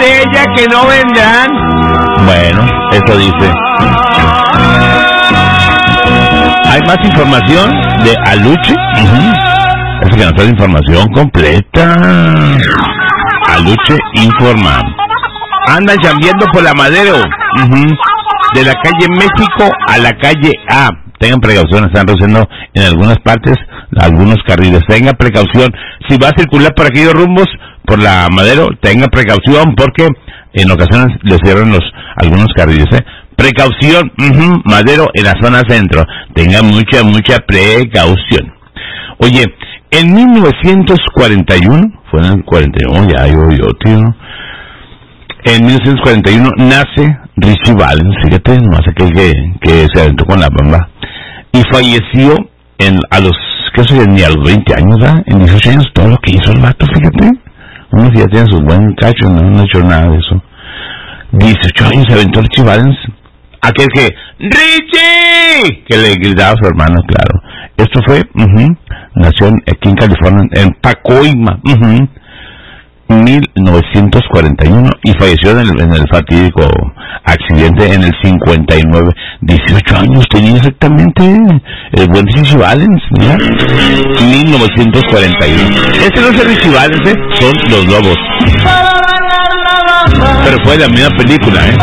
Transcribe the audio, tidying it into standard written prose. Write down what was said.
de ella que no vendrán. Bueno, eso dice. Hay más información de Aluche. Es que nos da la información completa. Aluche informa. Andan chambeando por la Madero. De la calle México a la calle A. Tengan precaución, están reduciendo en algunas partes algunos carriles. Tengan precaución. Si va a circular por aquellos rumbos, por la Madero, tengan precaución porque en ocasiones les cierran algunos carriles. Precaución, Madero en la zona centro. Tengan mucha precaución. Oye, en 1941, fue en el 41, ya yo, tío. En 1941 nace Richie Valens, fíjate, no hace que se aventó con la bomba. Y falleció a los, ¿qué sé? Ni a los 20 años, ¿verdad? En 18 años, todo lo que hizo el vato, fíjate. Uno ya tiene su buen cacho, no ha hecho nada de eso. 18 años se aventó Richie Valens. Aquel que, ¡Richie! Que le gritaba a su hermano, claro. Esto fue, nació aquí en California, en Pacoima, 1941, y falleció en el fatídico accidente en el 59. 18 años tenía exactamente el buen Richie Valens, ¿no? 1941. Este no es el Richie Valens, son los lobos. Pero fue la misma película,